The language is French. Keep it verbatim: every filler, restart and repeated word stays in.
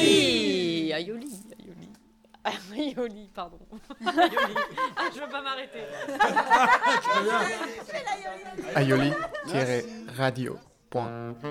Aioli. Aioli. Aioli. Aioli, pardon. Aioli. Ah, je veux pas m'arrêter. aioli-radio. Point.